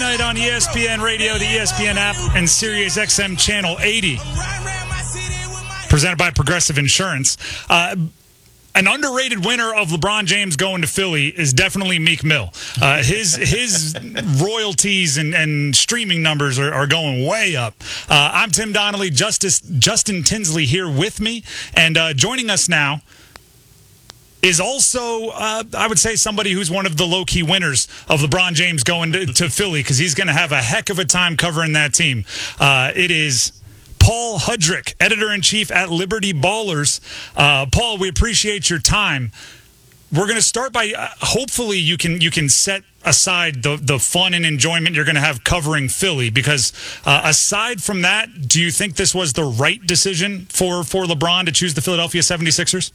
tonight on ESPN Radio, the ESPN app, and Sirius XM Channel 80. Presented by Progressive Insurance. An underrated winner of LeBron James going to Philly is definitely Meek Mill. His royalties and streaming numbers are going way up. I'm Tim Donnelly, Justin Tinsley here with me, and joining us now is also, I would say, somebody who's one of the low-key winners of LeBron James going to Philly, because he's going to have a heck of a time covering that team. It is Paul Hudrick, editor-in-chief at Liberty Ballers. Paul, we appreciate your time. We're going to start by hopefully you can set aside the fun and enjoyment you're going to have covering Philly, because aside from that, do you think this was the right decision for LeBron to choose the Philadelphia 76ers?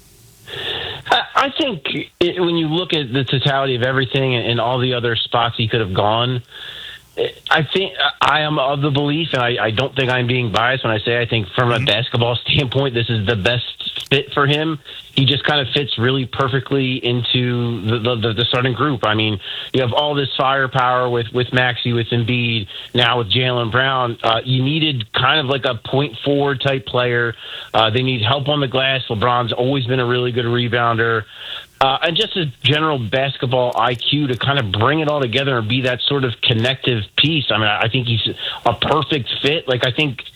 I think when you look at the totality of everything and all the other spots he could have gone, I think I am of the belief, and I don't think I'm being biased when I say I think from a basketball standpoint, this is the best fit for him. He just kind of fits really perfectly into the starting group. I mean, you have all this firepower with Maxey, with Embiid, now with Jaylen Brown. You needed kind of like a point forward type player. They need help on the glass. LeBron's always been a really good rebounder. And just a general basketball IQ to kind of bring it all together and be that sort of connective piece. I mean, I think he's a perfect fit. Like, I think